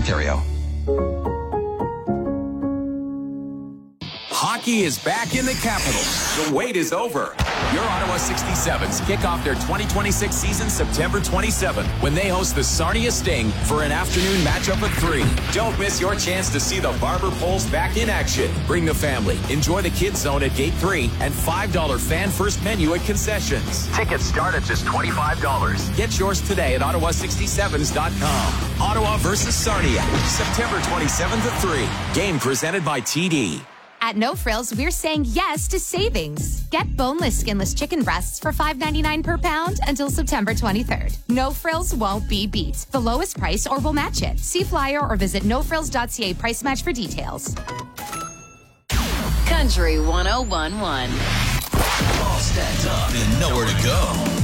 Ontario. Hockey is back in the capital. The wait is over. Your Ottawa 67s kick off their 2026 season September 27th when they host the Sarnia Sting for an afternoon matchup of 3. Don't miss your chance to see the Barber Poles back in action. Bring the family. Enjoy the kids zone at Gate 3 and $5 fan first menu at concessions. Tickets start at just $25. Get yours today at ottawa67s.com. Ottawa versus Sarnia, September 27th at 3. Game presented by TD. At No Frills, we're saying yes to savings. Get boneless, skinless chicken breasts for $5.99 per pound until September 23rd. No Frills won't be beat. The lowest price or we'll match it. See flyer or visit nofrills.ca price match for details. Country 101.1. All stacked up and nowhere to go.